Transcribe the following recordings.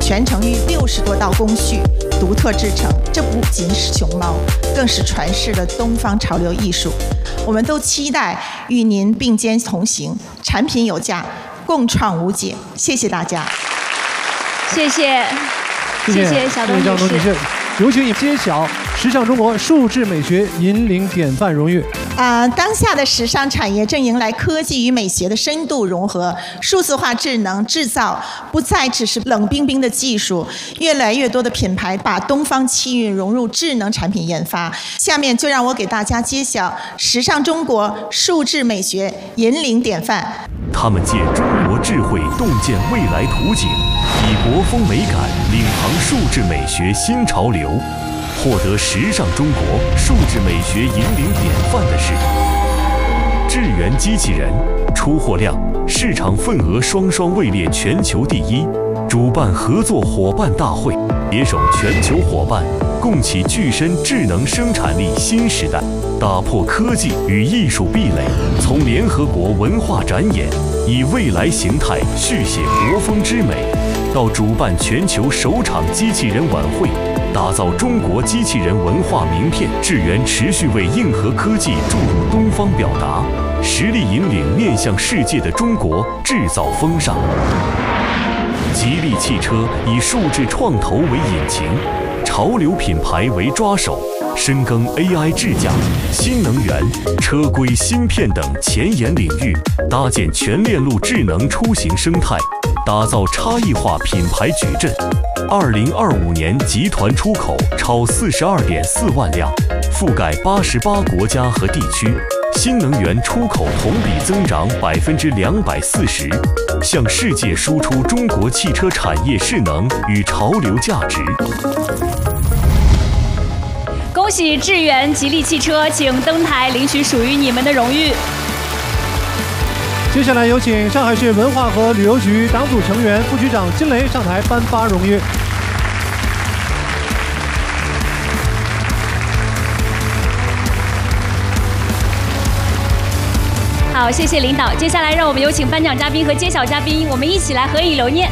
全程于60多道工序独特制成，这不仅是熊猫，更是传世的东方潮流艺术。我们都期待与您并肩同行，产品有价，共创无解。谢谢大家。 谢谢小董女士。 有请你揭晓时尚中国数字美学引领典范荣誉。 当下的时尚产业正迎来科技与美学的深度融合，数字化智能制造不再只是冷冰冰的技术，越来越多的品牌把东方气韵融入智能产品研发。下面就让我给大家揭晓时尚中国数字美学引领典范。 他们借中国智慧洞见未来图景，以国风美感领航数字美学新潮流。获得时尚中国数字美学引领典范的是智源机器人，出货量、市场份额双双位列全球第一。主办合作伙伴大会，携手全球伙伴，共启具身智能生产力新时代，打破科技与艺术壁垒。从联合国文化展演，以未来形态续写国风之美，到主办全球首场机器人晚会，打造中国机器人文化名片。智源持续为硬核科技注入东方表达，实力引领面向世界的中国制造风尚。吉利汽车以数字创投为引擎，潮流品牌为抓手，深耕 AI 智驾、新能源、车规芯片等前沿领域，搭建全链路智能出行生态，打造差异化品牌矩阵。2025年集团出口超42.4万辆，覆盖88国家和地区。新能源出口同比增长240%，向世界输出中国汽车产业势能与潮流价值。 恭喜智源、吉利汽车，请登台领取属于你们的荣誉。 接下来有请上海市文化和旅游局党组成员、副局长金雷上台颁发荣誉。 好，谢谢领导。接下来让我们有请颁奖嘉宾和揭晓嘉宾，我们一起来合影留念。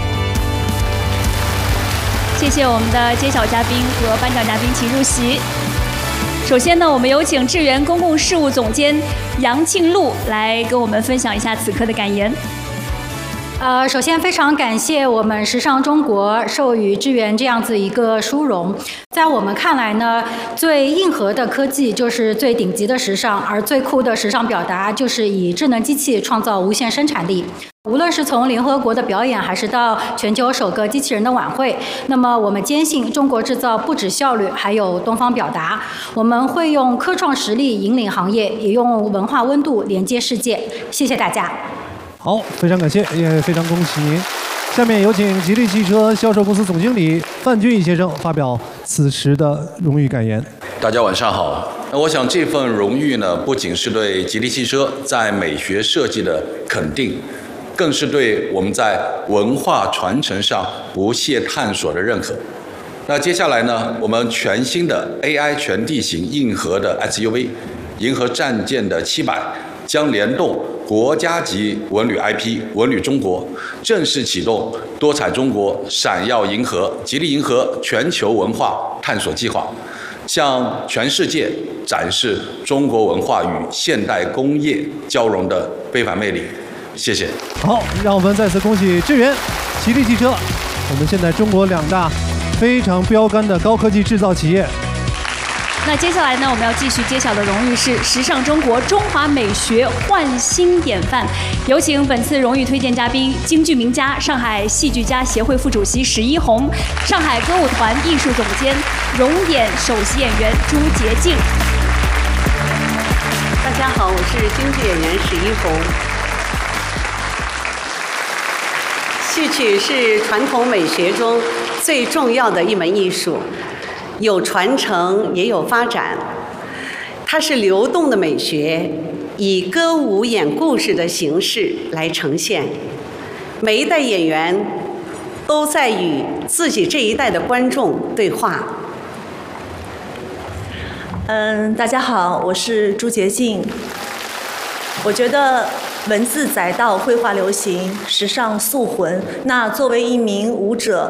谢谢我们的揭晓嘉宾和颁奖嘉宾，请入席。首先呢，我们有请智源公共事务总监杨庆璐来跟我们分享一下此刻的感言。 首先非常感谢我们时尚中国授予智源这样子一个殊荣。在我们看来呢，最硬核的科技就是最顶级的时尚，而最酷的时尚表达就是以智能机器创造无限生产力。无论是从联合国的表演，还是到全球首个机器人的晚会，那么我们坚信中国制造不止效率，还有东方表达。我们会用科创实力引领行业，也用文化温度连接世界。谢谢大家。 好，非常感谢，也非常恭喜您。下面有请吉利汽车销售公司总经理范俊毅先生发表此时的荣誉感言。 大家晚上好。那我想这份荣誉呢，不仅是对吉利汽车在美学设计的肯定，更是对我们在文化传承上不懈探索的认可。那接下来呢，我们全新的 AI 全地形硬核的 SUV 银河战舰的700将联动国家级文旅 IP 文旅中国，正式启动多彩中国闪耀银河吉利银河全球文化探索计划，向全世界展示中国文化与现代工业交融的非凡魅力。谢谢。 好，让我们再次恭喜智源、吉利汽车，我们现在中国2大非常标杆的高科技制造企业。 那接下来呢，我们要继续揭晓的荣誉是时尚中国中华美学焕新典范。有请本次荣誉推荐嘉宾京剧名家、上海戏剧家协会副主席史一红，上海歌舞团艺术总监、荣演首席演员朱洁静。 大家好，我是京剧演员史一红。戏曲是传统美学中最重要的一门艺术。有传承，也有发展。它是流动的美学，以歌舞演故事的形式来呈现。每一代演员都在与自己这一代的观众对话。 大家好，我是朱洁静。我觉得文字载道，绘画流行，时尚塑魂。那作为一名舞者，